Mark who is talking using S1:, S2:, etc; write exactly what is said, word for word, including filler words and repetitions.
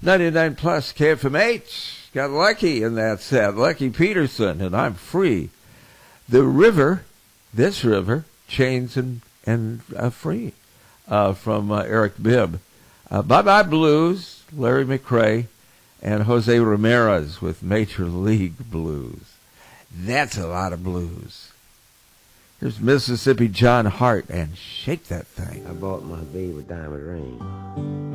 S1: ninety-nine plus K F M H. Got Lucky in that set. Lucky Peterson, and I'm Free. The River, this river, Chains and, and uh, Free, uh, from uh, Eric Bibb. Uh, Bye Bye Blues, Larry McRae, and Jose Ramirez with Major League Blues. That's a lot of blues. Here's Mississippi John Hart and Shake That Thing.
S2: I bought my baby a diamond ring.